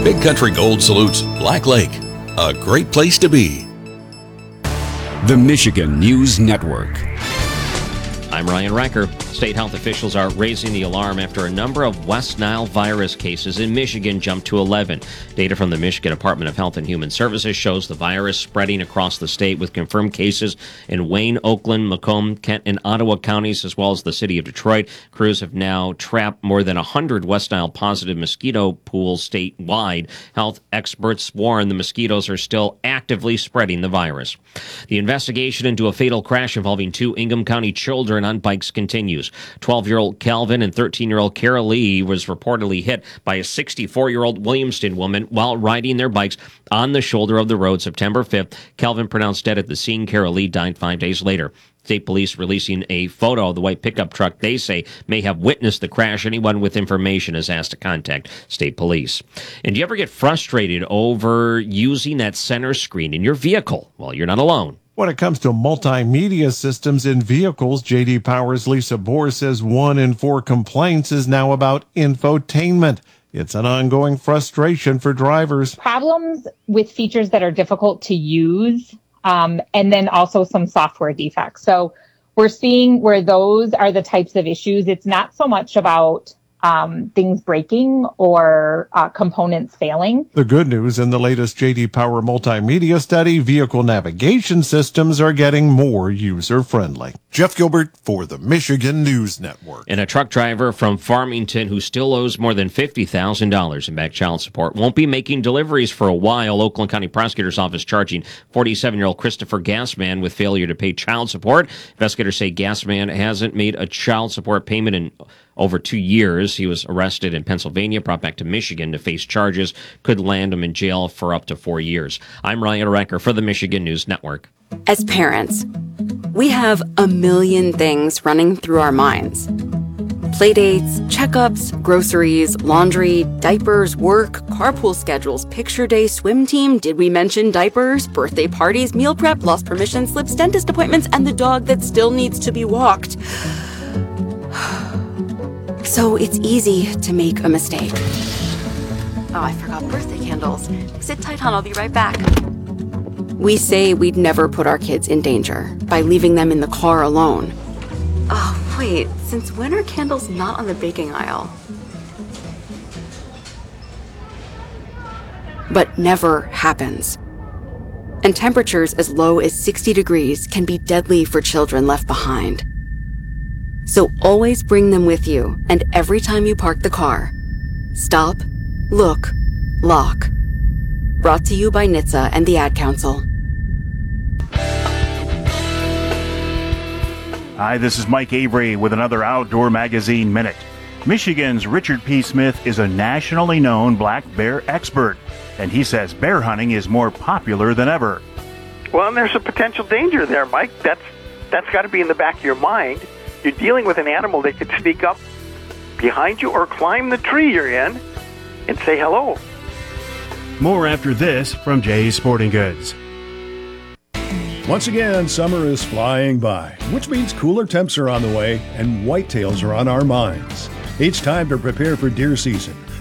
Big Country Gold salutes Black Lake, a great place to be. The Michigan News Network. I'm Ryan Recker. State health officials are raising the alarm after a number of West Nile virus cases in Michigan jumped to 11. Data from the Michigan Department of Health and Human Services shows the virus spreading across the state with confirmed cases in Wayne, Oakland, Macomb, Kent, and Ottawa counties, as well as the city of Detroit. Crews have now trapped more than 100 West Nile positive mosquito pools statewide. Health experts warn the mosquitoes are still actively spreading the virus. The investigation into a fatal crash involving two Ingham County children on bikes continues. 12-year-old Calvin and 13-year-old Carol Lee was reportedly hit by a 64-year-old Williamston woman while riding their bikes on the shoulder of the road September 5th. Calvin pronounced dead at the scene. Carol Lee died 5 days later. State police releasing a photo of the white pickup truck they say may have witnessed the crash. Anyone with information is asked to contact state police. And do you ever get frustrated over using that center screen in your vehicle? Well, you're not alone. When it comes to multimedia systems in vehicles, J.D. Power's Lisa Bohr says 1 in 4 complaints is now about infotainment. It's an ongoing frustration for drivers. Problems with features that are difficult to use, and then also some software defects. So we're seeing where those are the types of issues. It's not so much about things breaking or components failing. The good news in the latest J.D. Power multimedia study, vehicle navigation systems are getting more user-friendly. Jeff Gilbert for the Michigan News Network. And a truck driver from Farmington who still owes more than $50,000 in back child support won't be making deliveries for a while. Oakland County Prosecutor's Office charging 47-year-old Christopher Gassman with failure to pay child support. Investigators say Gassman hasn't made a child support payment in over 2 years. He was arrested in Pennsylvania, brought back to Michigan to face charges, could land him in jail for up to 4 years. I'm Ryan Recker for the Michigan News Network. As parents, we have a million things running through our minds. Playdates, checkups, groceries, laundry, diapers, work, carpool schedules, picture day, swim team, did we mention diapers, birthday parties, meal prep, lost permission slips, dentist appointments, and the dog that still needs to be walked. So it's easy to make a mistake. Oh, I forgot birthday candles. Sit tight, hon, I'll be right back. We say we'd never put our kids in danger by leaving them in the car alone. Oh, wait, since when are candles not on the baking aisle? But never happens. And temperatures as low as 60 degrees can be deadly for children left behind. So always bring them with you, and every time you park the car, stop, look, lock. Brought to you by NHTSA and the Ad Council. Hi, this is Mike Avery with another Outdoor Magazine Minute. Michigan's Richard P. Smith is a nationally known black bear expert, and he says bear hunting is more popular than ever. Well, and there's a potential danger there, Mike. That's got to be in the back of your mind. You're dealing with an animal that could sneak up behind you or climb the tree you're in and say hello. More after this from Jay's Sporting Goods. Once again, summer is flying by, which means cooler temps are on the way and whitetails are on our minds. It's time to prepare for deer season.